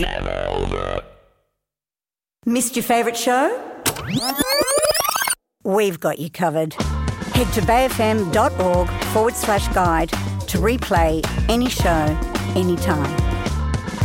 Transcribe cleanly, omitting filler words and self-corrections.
Never over. Missed your favourite show? We've got you covered. Head to bayfm.org/guide to replay any show, anytime.